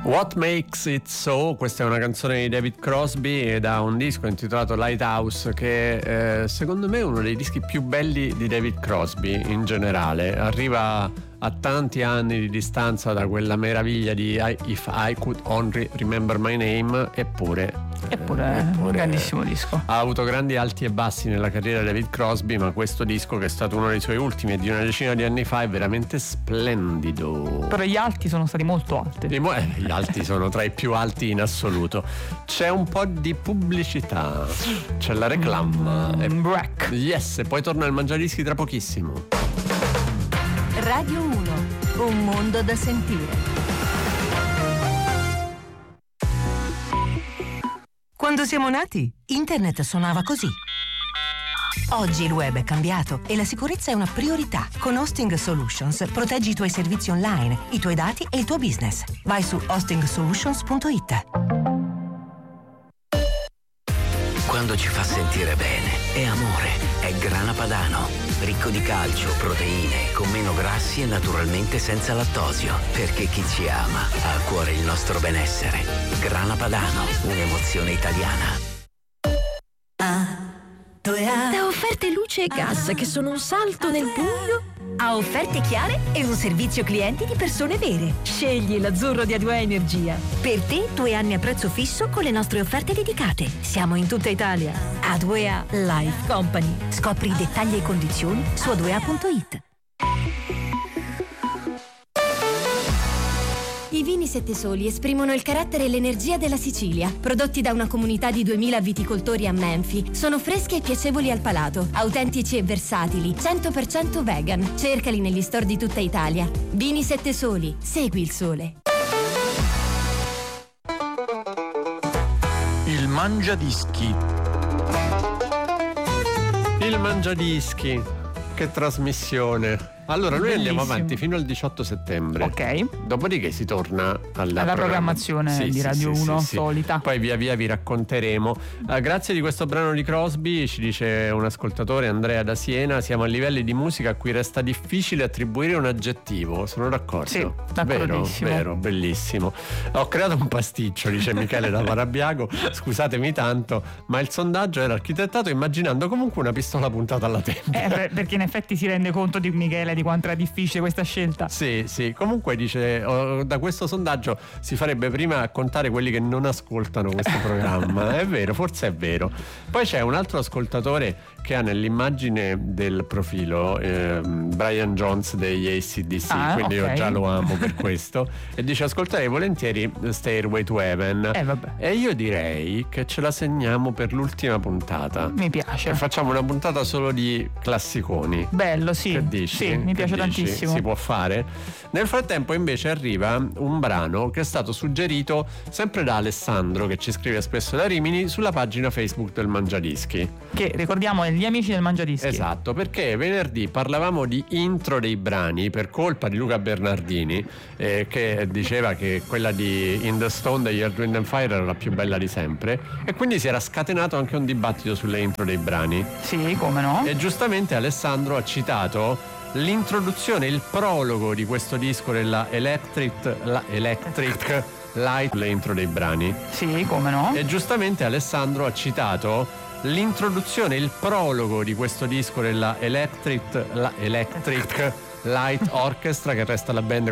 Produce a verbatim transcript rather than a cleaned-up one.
What Makes It So, questa è una canzone di David Crosby da un disco intitolato Lighthouse, che eh, secondo me è uno dei dischi più belli di David Crosby in generale. Arriva a tanti anni di distanza da quella meraviglia di I, If I Could Only Remember My Name, eppure Eppure, eppure un grandissimo disco. Ha avuto grandi alti e bassi nella carriera di David Crosby, ma questo disco, che è stato uno dei suoi ultimi e di una decina di anni fa, è veramente splendido. Però gli alti sono stati molto alti. Gli, eh, gli alti sono tra i più alti in assoluto. C'è un po' di pubblicità, c'è la reclama. Mm, e... break. Yes, e poi torna il Mangiadischi tra pochissimo. Radio uno, un mondo da sentire. Quando siamo nati, internet suonava così. Oggi il web è cambiato e la sicurezza è una priorità. Con Hosting Solutions proteggi i tuoi servizi online, i tuoi dati e il tuo business. Vai su hosting solutions punto it. Quando ci fa sentire bene, è amore, è Grana Padano. Ricco di calcio, proteine, con meno grassi e naturalmente senza lattosio. Perché chi ci ama ha a cuore il nostro benessere. Grana Padano, un'emozione italiana. Da offerte luce e gas che sono un salto nel buio a offerte chiare e un servizio clienti di persone vere. Scegli l'azzurro di A due A Energia. Per te due anni a prezzo fisso con le nostre offerte dedicate. Siamo in tutta Italia. A due A Life Company. Scopri i dettagli e condizioni su a due a punto it. I vini Sette Soli esprimono il carattere e l'energia della Sicilia. Prodotti da una comunità di duemila viticoltori a Menfi, sono freschi e piacevoli al palato, autentici e versatili, cento per cento vegan. Cercali negli store di tutta Italia. Vini Sette Soli, segui il sole. Il Mangiadischi. Il Mangiadischi, che trasmissione. Allora, noi Bellissimo. andiamo avanti fino al diciotto settembre. Ok. Dopodiché si torna alla, alla programmazione sì, di sì, Radio sì, uno sì, sì. solita. Poi via via vi racconteremo. Uh, grazie di questo brano di Crosby, ci dice un ascoltatore, Andrea da Siena, siamo a livelli di musica a cui resta difficile attribuire un aggettivo. Sono d'accordo. Sì, vero, d'accordissimo. vero, bellissimo. Ho creato un pasticcio, dice Michele da Parabiago. Scusatemi tanto, ma il sondaggio era architettato immaginando comunque una pistola puntata alla tempia. Eh, perché in effetti si rende conto di Michele di quanto era difficile questa scelta. Sì, sì, comunque dice, oh, da questo sondaggio si farebbe prima contare quelli che non ascoltano questo programma. È vero, forse è vero. Poi c'è un altro ascoltatore che ha nell'immagine del profilo eh, Brian Jones degli A C D C, ah, quindi okay. io già lo amo per questo, e dice ascolterei volentieri Stairway to Heaven. Eh, vabbè. E io direi che ce la segniamo per l'ultima puntata. Mi piace. E facciamo una puntata solo di classiconi. Bello, sì. Che dici? Sì, mi Che piace dici? tantissimo. Si può fare? Nel frattempo invece arriva un brano che è stato suggerito sempre da Alessandro, che ci scrive spesso da Rimini, sulla pagina Facebook del Mangiadischi. Che ricordiamo è gli amici del Mangiadischi. Esatto, perché venerdì parlavamo di intro dei brani per colpa di Luca Bernardini, eh, che diceva che quella di In the Stone degli Earth, Wind and Fire era la più bella di sempre, e quindi si era scatenato anche un dibattito sulle intro dei brani. Sì, come no? E giustamente Alessandro ha citato l'introduzione, il prologo di questo disco della Electric, la Electric Light, le intro dei brani. Sì, come no? E giustamente Alessandro ha citato l'introduzione, il prologo di questo disco della Electric, la Electric Light Orchestra, che resta la band